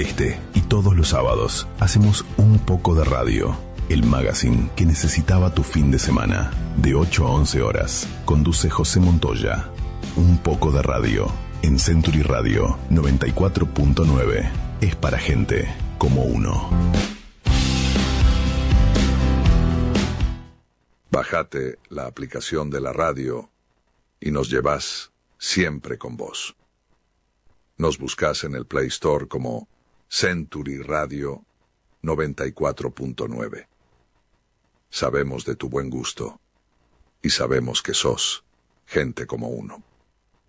Este y todos los sábados hacemos Un Poco de Radio, el magazine que necesitaba tu fin de semana. De 8 a 11 horas, conduce José Montoya. Un Poco de Radio, en Century Radio 94.9. Es para gente como uno. Bájate la aplicación de la radio y nos llevas siempre con vos. Nos buscás en el Play Store como Century Radio 94.9. Sabemos de tu buen gusto y sabemos que sos gente como uno.